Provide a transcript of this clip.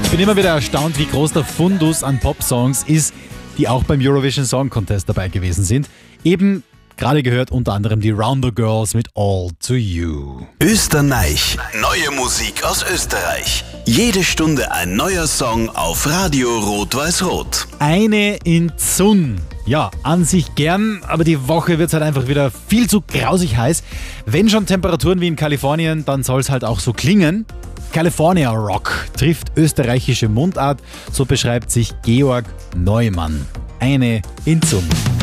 Ich bin immer wieder erstaunt, wie groß der Fundus an Popsongs ist, die auch beim Eurovision Song Contest dabei gewesen sind. Eben gerade gehört unter anderem die Round the Girls mit All to You. Österreich. Neue Musik aus Österreich. Jede Stunde ein neuer Song auf Radio Rot-Weiß-Rot. Eine in Zun. Ja, an sich gern, aber die Woche wird es halt einfach wieder viel zu grausig heiß. Wenn schon Temperaturen wie in Kalifornien, dann soll es halt auch so klingen. California Rock trifft österreichische Mundart, so beschreibt sich Georg Neumann. Eine in Zun.